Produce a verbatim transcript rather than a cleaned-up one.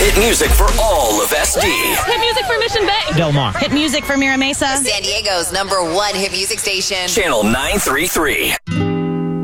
Hit music for all of S D. Hit music for Mission Bay. Del Mar. Hit music for Mira Mesa. San Diego's number one hit music station. Channel nine three three.